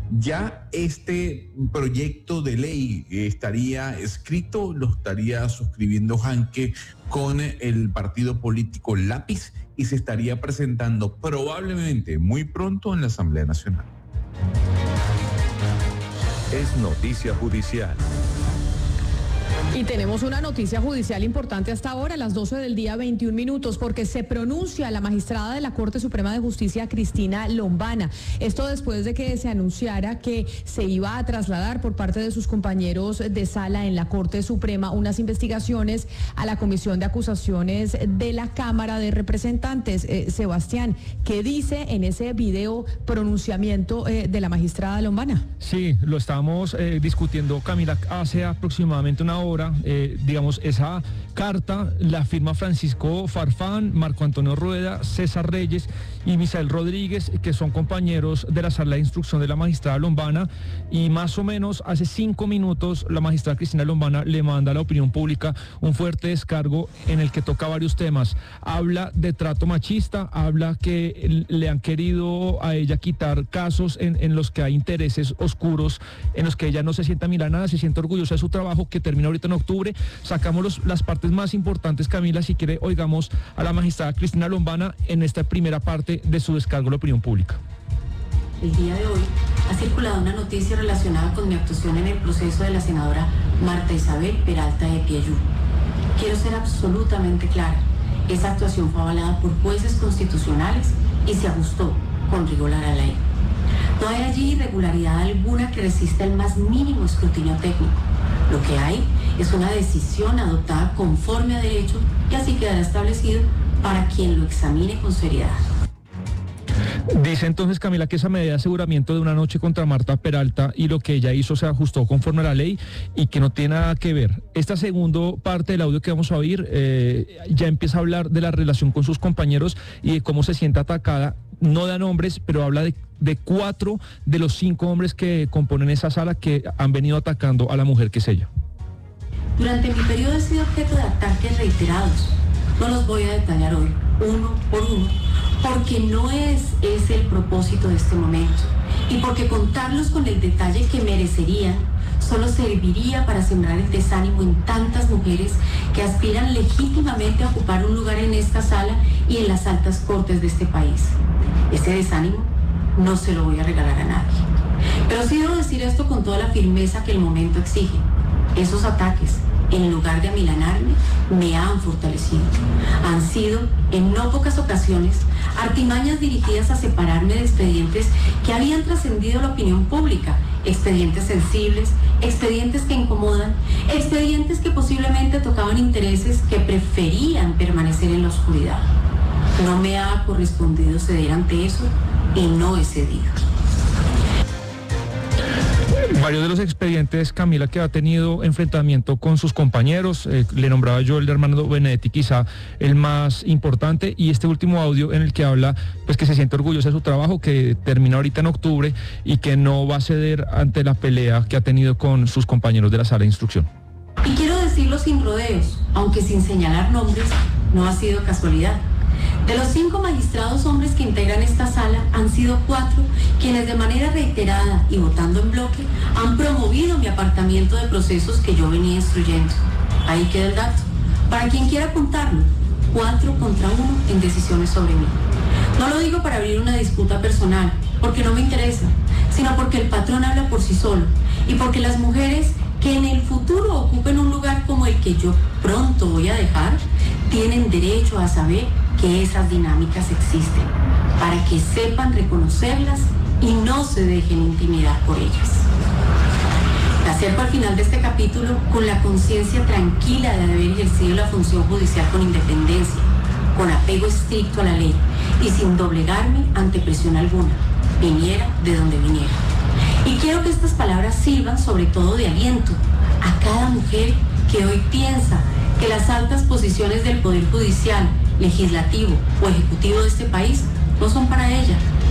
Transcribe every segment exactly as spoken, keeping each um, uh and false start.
¿Ya este proyecto de ley estaría escrito, lo estaría suscribiendo Janque con el partido político Lápiz y se estaría presentando probablemente muy pronto en la Asamblea Nacional? Es noticia judicial. Y tenemos una noticia judicial importante hasta ahora, a las doce del día, veintiún minutos, porque se pronuncia la magistrada de la Corte Suprema de Justicia, Cristina Lombana. Esto después de que se anunciara que se iba a trasladar por parte de sus compañeros de sala en la Corte Suprema unas investigaciones a la Comisión de Acusaciones de la Cámara de Representantes. Eh, Sebastián, ¿qué dice en ese video pronunciamiento eh, de la magistrada Lombana? Sí, lo estábamos eh, discutiendo, Camila, hace aproximadamente una hora. Eh, digamos, esa carta la firma Francisco Farfán, Marco Antonio Rueda, César Reyes y Misael Rodríguez, que son compañeros de la sala de instrucción de la magistrada Lombana, y más o menos hace cinco minutos la magistrada Cristina Lombana le manda a la opinión pública un fuerte descargo en el que toca varios temas. Habla de trato machista, habla que le han querido a ella quitar casos en, en los que hay intereses oscuros, en los que ella no se sienta milanada, se siente orgullosa de su trabajo, que termina ahorita en octubre. Sacamos los, las partes más importantes, Camila, si quiere oigamos a la magistrada Cristina Lombana en esta primera parte de su descargo a la opinión pública. El día de hoy ha circulado una noticia relacionada con mi actuación en el proceso de la senadora Marta Isabel Peralta de Pieyú. Quiero ser absolutamente clara, esa actuación fue avalada por jueces constitucionales y se ajustó con rigor a la ley. No hay allí irregularidad alguna que resista el más mínimo escrutinio técnico. Lo que hay es una decisión adoptada conforme a derecho y así quedará establecido para quien lo examine con seriedad. Dice entonces, Camila, que esa medida de aseguramiento de una noche contra Marta Peralta y lo que ella hizo se ajustó conforme a la ley y que no tiene nada que ver. Esta segunda parte del audio que vamos a oír eh, ya empieza a hablar de la relación con sus compañeros y de cómo se siente atacada. No da nombres, pero habla de, de cuatro de los cinco hombres que componen esa sala que han venido atacando a la mujer que es ella. Durante mi periodo he sido objeto de ataques reiterados. No los voy a detallar hoy, uno por uno, porque no es ese el propósito de este momento y porque contarlos con el detalle que merecerían solo serviría para sembrar el desánimo en tantas mujeres que aspiran legítimamente a ocupar un lugar en esta sala y en las altas cortes de este país. Ese desánimo no se lo voy a regalar a nadie. Pero sí debo decir esto con toda la firmeza que el momento exige. Esos ataques, en lugar de amilanarme, me han fortalecido. Han sido, en no pocas ocasiones, artimañas dirigidas a separarme de expedientes que habían trascendido la opinión pública, expedientes sensibles, expedientes que incomodan, expedientes que posiblemente tocaban intereses que preferían permanecer en la oscuridad. No me ha correspondido ceder ante eso y no he cedido. Varios de los expedientes, Camila, que ha tenido enfrentamiento con sus compañeros, eh, le nombraba yo el de Armando Benedetti, quizá el más importante, y este último audio en el que habla pues que se siente orgulloso de su trabajo, que termina ahorita en octubre y que no va a ceder ante la pelea que ha tenido con sus compañeros de la sala de instrucción. Y quiero decirlo sin rodeos, aunque sin señalar nombres, no ha sido casualidad. De los cinco magistrados hombres que integran esta sala, han sido cuatro quienes de manera reiterada y votando en bloque han promovido mi apartamiento de procesos que yo venía instruyendo. Ahí queda el dato. Para quien quiera contarlo, cuatro contra uno en decisiones sobre mí. No lo digo para abrir una disputa personal, porque no me interesa, sino porque el patrón habla por sí solo y porque las mujeres que en el futuro ocupen un lugar como el que yo pronto voy a dejar, tienen derecho a saber que esas dinámicas existen, para que sepan reconocerlas y no se dejen intimidar por ellas. Me acerco al final de este capítulo con la conciencia tranquila de haber ejercido la función judicial con independencia, con apego estricto a la ley y sin doblegarme ante presión alguna, viniera de donde viniera. Y quiero que estas palabras sirvan sobre todo de aliento a cada mujer que hoy piensa que las altas posiciones del Poder Judicial, Legislativo o Ejecutivo de este país no son para ella.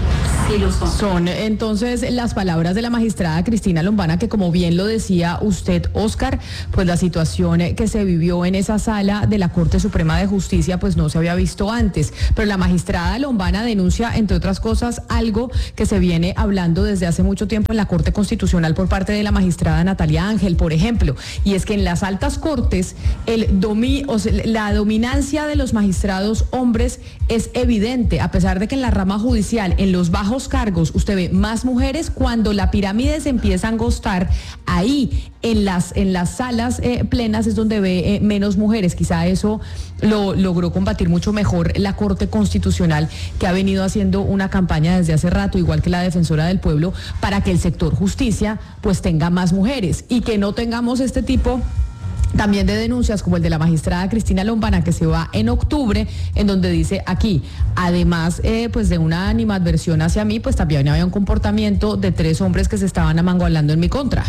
sí lo son. Son entonces las palabras de la magistrada Cristina Lombana, que como bien lo decía usted, Oscar, pues la situación que se vivió en esa sala de la Corte Suprema de Justicia pues no se había visto antes. Pero la magistrada Lombana denuncia, entre otras cosas, algo que se viene hablando desde hace mucho tiempo en la Corte Constitucional por parte de la magistrada Natalia Ángel, por ejemplo, y es que en las altas cortes el domi, o sea, la dominancia de los magistrados hombres es evidente, a pesar de que en la rama judicial, en los bajos cargos, usted ve más mujeres. Cuando la pirámide se empieza a angostar, ahí en las, en las salas eh, plenas es donde ve eh, menos mujeres. Quizá eso lo logró combatir mucho mejor la Corte Constitucional, que ha venido haciendo una campaña desde hace rato, igual que la Defensora del Pueblo, para que el sector justicia pues tenga más mujeres y que no tengamos este tipo también de denuncias como el de la magistrada Cristina Lombana, que se va en octubre, en donde dice aquí, además eh, pues de una animadversión hacia mí, pues también había un comportamiento de tres hombres que se estaban amangualando en mi contra.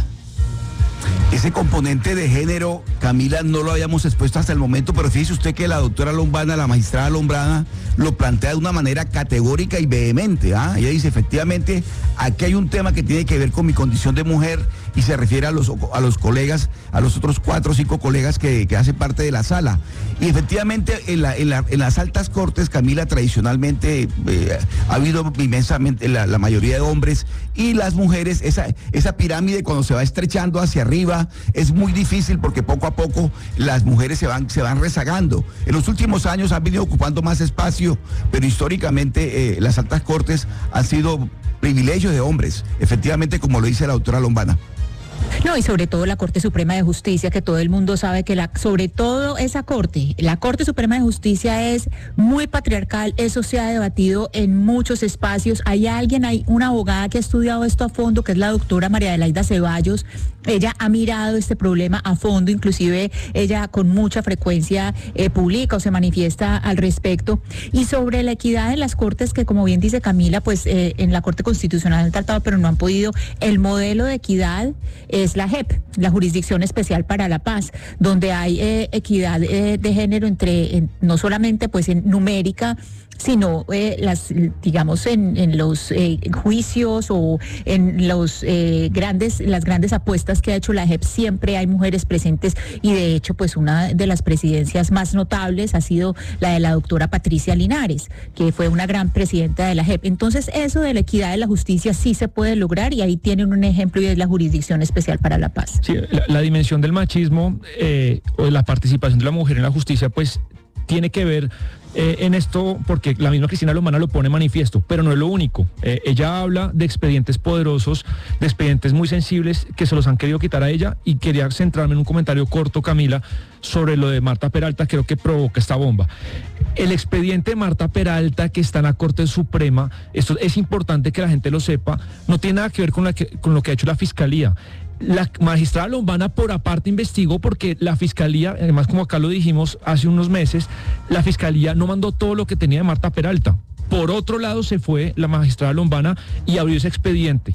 Ese componente de género, Camila, no lo habíamos expuesto hasta el momento, pero fíjese usted que la doctora Lombana, la magistrada Lombana, lo plantea de una manera categórica y vehemente. ¿ah? Ella dice, efectivamente, aquí hay un tema que tiene que ver con mi condición de mujer y se refiere a los, a los colegas, a los otros cuatro o cinco colegas que, que hacen parte de la sala. Y efectivamente, en, la, en, la, en las altas cortes, Camila, tradicionalmente eh, ha habido inmensamente la, la mayoría de hombres, y las mujeres, esa, esa pirámide cuando se va estrechando hacia arriba, es muy difícil porque poco a poco las mujeres se van, se van rezagando. En los últimos años han venido ocupando más espacio, pero históricamente eh, las altas cortes han sido privilegios de hombres, efectivamente, como lo dice la doctora Lombana. No, y sobre todo la Corte Suprema de Justicia, que todo el mundo sabe que la, sobre todo esa Corte, la Corte Suprema de Justicia es muy patriarcal, eso se ha debatido en muchos espacios. Hay alguien, hay una abogada que ha estudiado esto a fondo, que es la doctora María Adelaida Ceballos. Ella ha mirado este problema a fondo, inclusive ella con mucha frecuencia eh, publica o se manifiesta al respecto. Y sobre la equidad en las cortes, que como bien dice Camila, pues eh, en la Corte Constitucional han tratado, pero no han podido. El modelo de equidad es la J E P, la Jurisdicción Especial para la Paz, donde hay eh, equidad eh, de género entre, en, no solamente pues en numérica, sino eh, las, digamos, en, en los eh, juicios o en los eh, grandes, las grandes apuestas que ha hecho la J E P, siempre hay mujeres presentes, y de hecho, pues una de las presidencias más notables ha sido la de la doctora Patricia Linares, que fue una gran presidenta de la J E P. Entonces, eso de la equidad de la justicia sí se puede lograr, y ahí tienen un ejemplo, y es la Jurisdicción Especial para la Paz. Sí, la, la dimensión del machismo eh, o de la participación de la mujer en la justicia, pues tiene que ver eh, en esto, porque la misma Cristina Lombana lo pone manifiesto, pero no es lo único. Eh, ella habla de expedientes poderosos, de expedientes muy sensibles que se los han querido quitar a ella, y quería centrarme en un comentario corto, Camila, sobre lo de Marta Peralta, creo que provoca esta bomba. El expediente de Marta Peralta, que está en la Corte Suprema, esto es importante que la gente lo sepa, no tiene nada que ver con, la que, con lo que ha hecho la Fiscalía. La magistrada Lombana por aparte investigó, porque la Fiscalía, además, como acá lo dijimos hace unos meses, la Fiscalía no mandó todo lo que tenía de Marta Peralta. Por otro lado, se fue la magistrada Lombana y abrió ese expediente.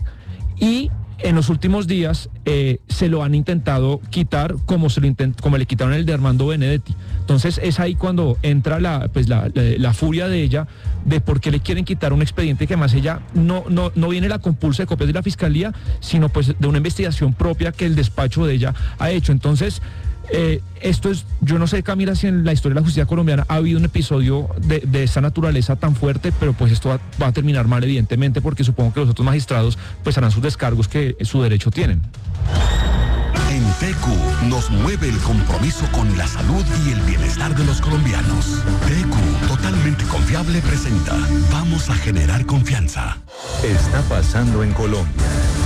Y en los últimos días eh, se lo han intentado quitar, como se lo intent- como le quitaron el de Armando Benedetti. Entonces es ahí cuando entra la, pues la, la, la furia de ella, de por qué le quieren quitar un expediente que además ella no, no, no viene la compulsa de copias de la Fiscalía, sino pues de una investigación propia que el despacho de ella ha hecho. Entonces, eh, esto es, yo no sé, Camila, si en la historia de la justicia colombiana ha habido un episodio de, de esa naturaleza tan fuerte, pero pues esto va, va a terminar mal, evidentemente, porque supongo que los otros magistrados pues harán sus descargos que su derecho tienen. En T Q nos mueve el compromiso con la salud y el bienestar de los colombianos. T Q, totalmente confiable, presenta Vamos a generar confianza. Está pasando en Colombia.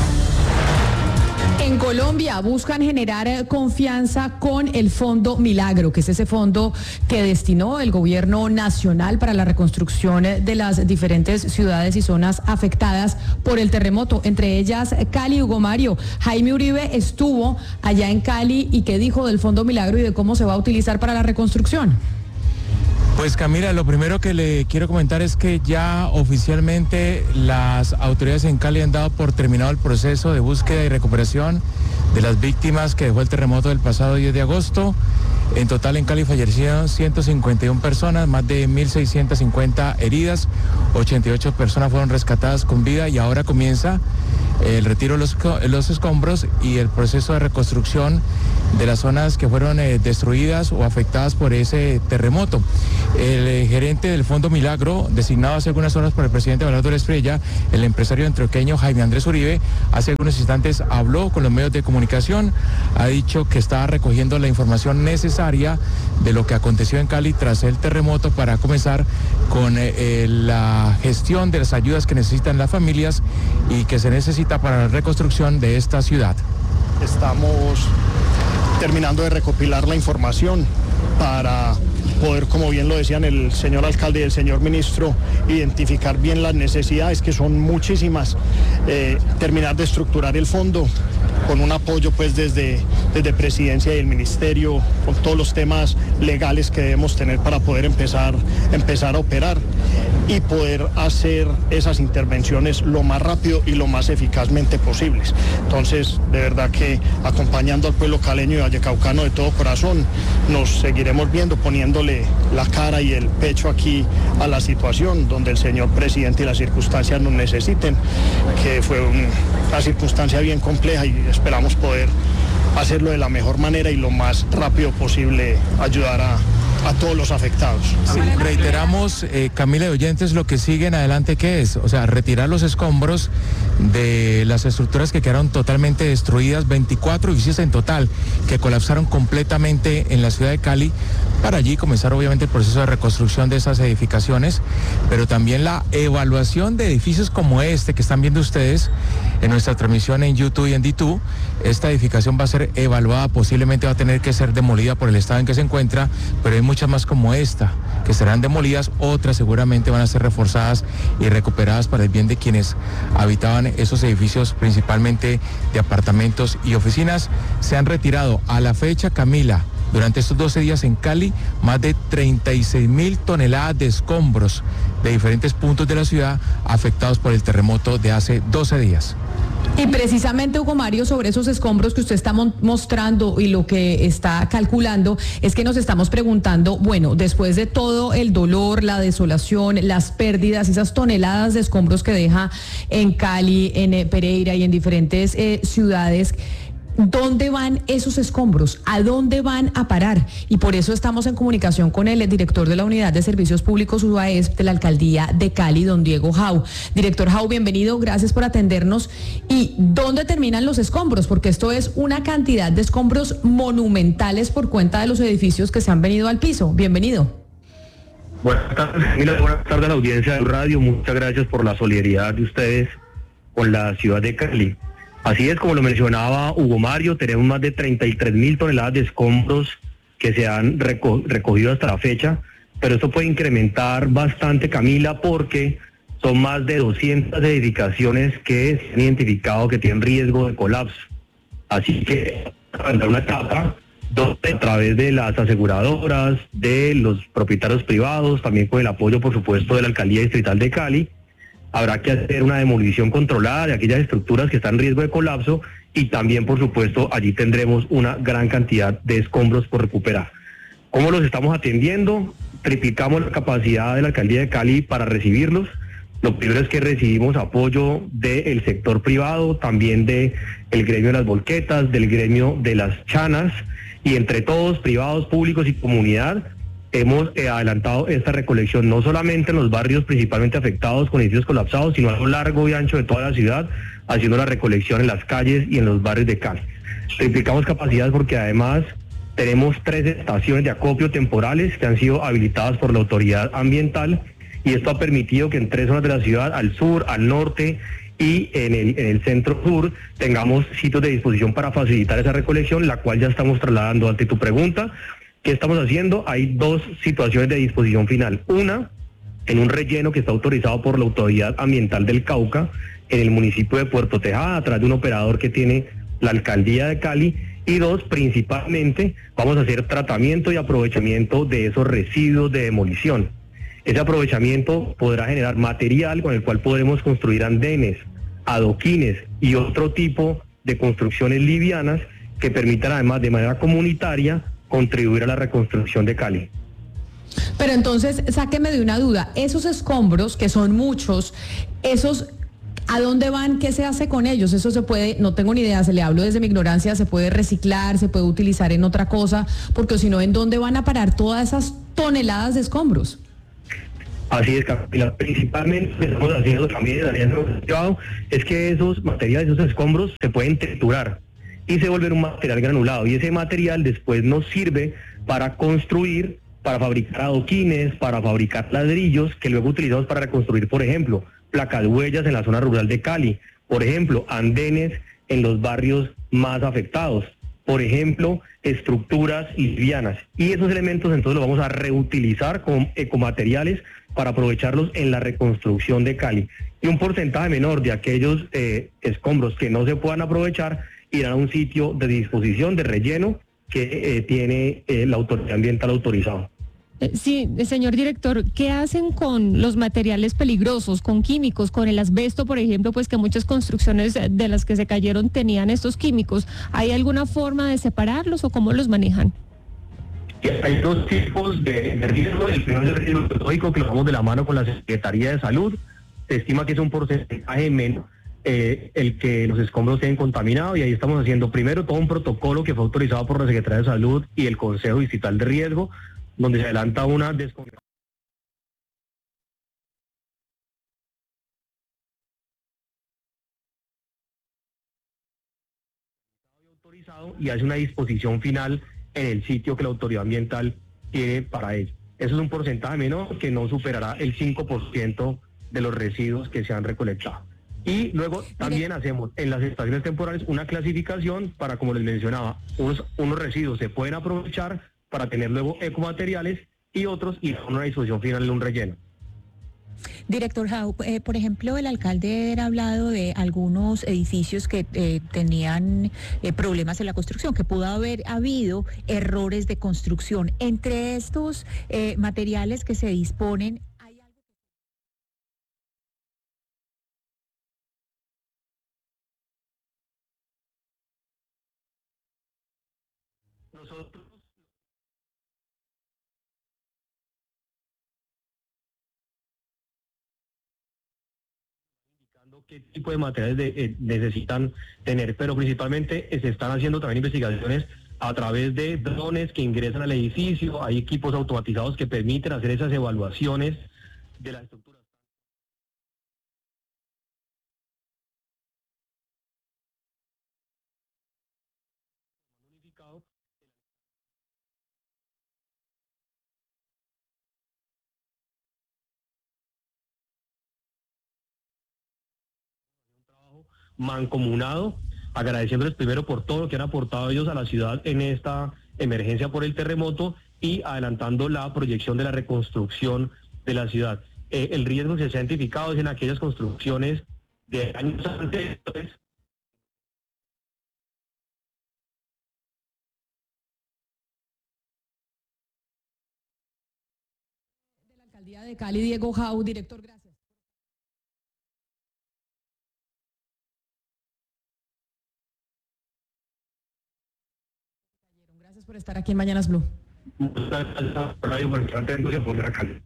En Colombia buscan generar confianza con el Fondo Milagro, que es ese fondo que destinó el gobierno nacional para la reconstrucción de las diferentes ciudades y zonas afectadas por el terremoto, entre ellas Cali. Hugo Mario, Jaime Uribe estuvo allá en Cali, y qué dijo del Fondo Milagro y de cómo se va a utilizar para la reconstrucción. Pues Camila, lo primero que le quiero comentar es que ya oficialmente las autoridades en Cali han dado por terminado el proceso de búsqueda y recuperación de las víctimas que dejó el terremoto del pasado diez de agosto. En total en Cali fallecieron ciento cincuenta y una personas, más de mil seiscientas cincuenta heridas, ochenta y ocho personas fueron rescatadas con vida y ahora comienza el retiro de los, los escombros y el proceso de reconstrucción de las zonas que fueron eh, destruidas o afectadas por ese terremoto. El eh, gerente del Fondo Milagro, designado hace algunas horas por el presidente Abelardo Estrella, el empresario antioqueño Jaime Andrés Uribe, hace algunos instantes habló con los medios de comunicación, ha dicho que está recogiendo la información necesaria de lo que aconteció en Cali tras el terremoto para comenzar con eh, eh, la gestión de las ayudas que necesitan las familias y que se necesita para la reconstrucción de esta ciudad. Estamos terminando de recopilar la información para poder, como bien lo decían el señor alcalde y el señor ministro, identificar bien las necesidades, que son muchísimas, eh, terminar de estructurar el fondo con un apoyo pues desde, desde Presidencia y el Ministerio, con todos los temas legales que debemos tener para poder empezar, empezar a operar y poder hacer esas intervenciones lo más rápido y lo más eficazmente posibles. Entonces, de verdad que acompañando al pueblo caleño y vallecaucano de todo corazón, nos seguiremos viendo, poniéndole la cara y el pecho aquí a la situación donde el señor presidente y las circunstancias nos necesiten, que fue un, una circunstancia bien compleja y esperamos poder hacerlo de la mejor manera y lo más rápido posible ayudar a a todos los afectados. Sí, reiteramos, eh, Camila y oyentes, lo que sigue en adelante, ¿qué es? O sea, retirar los escombros de las estructuras que quedaron totalmente destruidas, veinticuatro edificios en total, que colapsaron completamente en la ciudad de Cali, para allí comenzar obviamente el proceso de reconstrucción de esas edificaciones, pero también la evaluación de edificios como este que están viendo ustedes en nuestra transmisión en YouTube y en D dos. Esta edificación va a ser evaluada, posiblemente va a tener que ser demolida por el estado en que se encuentra, pero hay muchas más como esta que serán demolidas, otras seguramente van a ser reforzadas y recuperadas para el bien de quienes habitaban esos edificios, principalmente de apartamentos y oficinas. Se han retirado a la fecha, Camila, durante estos doce días en Cali, más de treinta y seis mil toneladas de escombros de diferentes puntos de la ciudad afectados por el terremoto de hace doce días. Y precisamente, Hugo Mario, sobre esos escombros que usted está mostrando y lo que está calculando, es que nos estamos preguntando, bueno, después de todo el dolor, la desolación, las pérdidas, esas toneladas de escombros que deja en Cali, en eh, Pereira y en diferentes eh, ciudades, ¿dónde van esos escombros? ¿A dónde van a parar? Y por eso estamos en comunicación con el director de la Unidad de Servicios Públicos U A E S P de la Alcaldía de Cali, don Diego Jau. Director Jau, bienvenido, gracias por atendernos. ¿Y dónde terminan los escombros? Porque esto es una cantidad de escombros monumentales por cuenta de los edificios que se han venido al piso. Bienvenido. Buenas tardes, Camila. Buenas tardes a la audiencia de radio. Muchas gracias por la solidaridad de ustedes con la ciudad de Cali. Así es, como lo mencionaba Hugo Mario, tenemos más de treinta y tres mil toneladas de escombros que se han reco- recogido hasta la fecha, pero esto puede incrementar bastante, Camila, porque son más de doscientas edificaciones que se han identificado que tienen riesgo de colapso. Así que habrá una etapa donde a través de las aseguradoras, de los propietarios privados, también con el apoyo, por supuesto, de la Alcaldía Distrital de Cali, habrá que hacer una demolición controlada de aquellas estructuras que están en riesgo de colapso y también, por supuesto, allí tendremos una gran cantidad de escombros por recuperar. ¿Cómo los estamos atendiendo? Triplicamos la capacidad de la Alcaldía de Cali para recibirlos. Lo primero es que recibimos apoyo del sector privado, también del gremio de las volquetas, del gremio de las chanas, y entre todos, privados, públicos y comunidad, hemos eh, adelantado esta recolección no solamente en los barrios principalmente afectados con edificios colapsados, sino a lo largo y ancho de toda la ciudad, haciendo la recolección en las calles y en los barrios de Cali. Triplicamos capacidad porque además tenemos tres estaciones de acopio temporales que han sido habilitadas por la autoridad ambiental, y esto ha permitido que en tres zonas de la ciudad, al sur, al norte y en el, en el centro sur, tengamos sitios de disposición para facilitar esa recolección, la cual ya estamos trasladando. Ante tu pregunta, ¿qué estamos haciendo? Hay dos situaciones de disposición final. Una, en un relleno que está autorizado por la Autoridad Ambiental del Cauca, en el municipio de Puerto Tejada, a través de un operador que tiene la Alcaldía de Cali, Y dos, principalmente vamos a hacer tratamiento y aprovechamiento de esos residuos de demolición. Ese aprovechamiento podrá generar material con el cual podremos construir andenes, adoquines y otro tipo de construcciones livianas que permitan además de manera comunitaria contribuir a la reconstrucción de Cali. Pero entonces, sáqueme de una duda, esos escombros, que son muchos, esos, ¿a dónde van? ¿Qué se hace con ellos? Eso se puede, no tengo ni idea, se le hablo desde mi ignorancia, se puede reciclar, se puede utilizar en otra cosa, porque si no, ¿en dónde van a parar todas esas toneladas de escombros? Así es, Camila. Principalmente lo que estamos haciendo también es que esos materiales, esos escombros se pueden triturar y se vuelven un material granulado, y ese material después nos sirve para construir, para fabricar adoquines, para fabricar ladrillos que luego utilizamos para reconstruir, por ejemplo, placas huellas en la zona rural de Cali, por ejemplo, andenes en los barrios más afectados, por ejemplo, estructuras livianas. Y esos elementos entonces los vamos a reutilizar como ecomateriales para aprovecharlos en la reconstrucción de Cali. Y un porcentaje menor de aquellos eh, escombros que no se puedan aprovechar irán a un sitio de disposición, de relleno, que eh, tiene eh, la autoridad ambiental autorizado. Sí, señor director, ¿qué hacen con los materiales peligrosos, con químicos, con el asbesto, por ejemplo, pues que muchas construcciones de las que se cayeron tenían estos químicos? ¿Hay alguna forma de separarlos o cómo los manejan? Hay dos tipos de, de riesgo. El primero es el riesgo biológico, que lo vamos de la mano con la Secretaría de Salud. Se estima que es un porcentaje menos eh, el que los escombros estén contaminados, y ahí estamos haciendo primero todo un protocolo que fue autorizado por la Secretaría de Salud y el Consejo Distrital de Riesgo, donde se adelanta una desconfianza. Y hace una disposición final en el sitio que la autoridad ambiental tiene para ello. Eso es un porcentaje menor que no superará el cinco por ciento de los residuos que se han recolectado. Y luego también hacemos en las estaciones temporales una clasificación para, como les mencionaba, unos, unos residuos se pueden aprovechar para tener luego ecomateriales y otros y una disposición final en un relleno. Director Jau, eh, por ejemplo, el alcalde ha hablado de algunos edificios que eh, tenían eh, problemas en la construcción, que pudo haber habido errores de construcción. Entre estos eh, materiales que se disponen, ¿hay algo? Nosotros qué tipo de materiales de, eh, necesitan tener, pero principalmente eh, se están haciendo también investigaciones a través de drones que ingresan al edificio. Hay equipos automatizados que permiten hacer esas evaluaciones de las estructuras. Mancomunado, agradeciéndoles primero por todo lo que han aportado ellos a la ciudad en esta emergencia por el terremoto y adelantando la proyección de la reconstrucción de la ciudad. Eh, el riesgo que se ha identificado es en aquellas construcciones de años anteriores. De la alcaldía de Cali, Diego Jau, director, gracias. Gracias por estar aquí en Mañanas Blue. Muchas gracias por la importante de poner a Cali.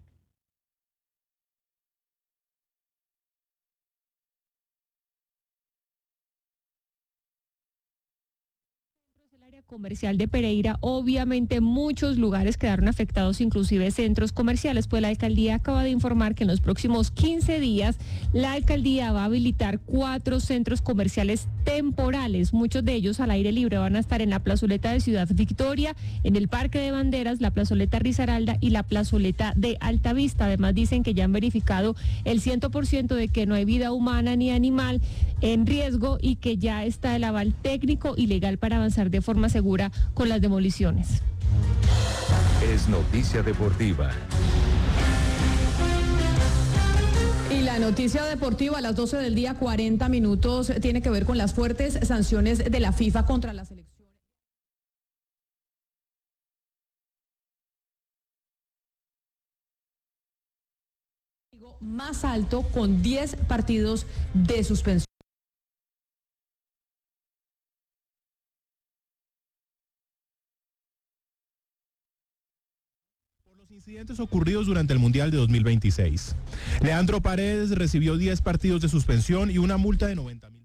Comercial de Pereira, obviamente muchos lugares quedaron afectados, inclusive centros comerciales, pues la alcaldía acaba de informar que en los próximos quince días la alcaldía va a habilitar cuatro centros comerciales temporales, muchos de ellos al aire libre. Van a estar en la plazoleta de Ciudad Victoria, en el Parque de Banderas, la plazoleta Risaralda y la plazoleta de Altavista. Además dicen que ya han verificado el cien por ciento de que no hay vida humana ni animal en riesgo y que ya está el aval técnico y legal para avanzar de forma segura con las demoliciones. Es noticia deportiva. Y la noticia deportiva a las doce del día, cuarenta minutos, tiene que ver con las fuertes sanciones de la FIFA contra la selección. más alto con diez partidos de suspensión. Incidentes ocurridos durante el Mundial de dos mil veintiséis. Leandro Paredes recibió diez partidos de suspensión y una multa de noventa mil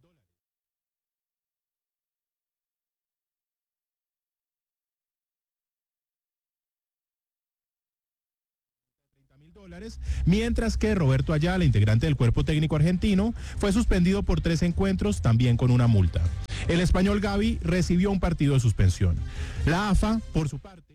dólares, mientras que Roberto Ayala, integrante del cuerpo técnico argentino, fue suspendido por tres encuentros, también con una multa. El español Gavi recibió un partido de suspensión. La A F A, por su parte,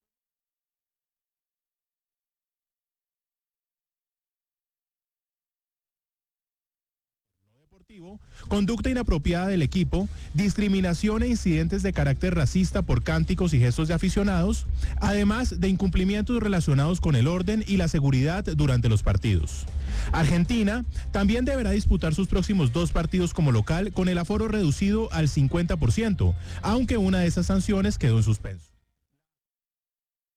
conducta inapropiada del equipo, discriminación e incidentes de carácter racista por cánticos y gestos de aficionados, además de incumplimientos relacionados con el orden y la seguridad durante los partidos. Argentina también deberá disputar sus próximos dos partidos como local con el aforo reducido al cincuenta por ciento, aunque una de esas sanciones quedó en suspenso.